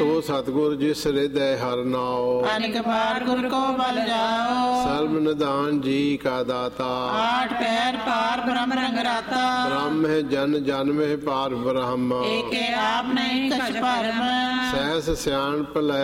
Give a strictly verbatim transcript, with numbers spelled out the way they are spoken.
ਸੋ ਸਤਿਗੁਰ ਜਿਸ ਹਿਰਦੈ ਹਰਿ ਨਾਉ। ਅਨਿਕ ਪਾਰ ਗੁਰ ਕੋ ਬਲ ਜਾਓ। ਸਰਬ ਨਿਧਾਨ ਜੀ ਕਾ ਦਾਤਾ। ਆਠ ਪੈਰ ਪਾਰ ਬ੍ਰਹਮ ਰੰਗਰਾਤਾ। ਬ੍ਰਹਮ ਹੈ ਜਨ ਜਨਮ ਹੈ ਪਾਰ ਬ੍ਰਹਮ। ਏਕੇ ਆਪ ਨਹੀਂ ਕਛ ਭਰਮ। ਸਹਿਸ ਸਿਆਣਪ ਲੈ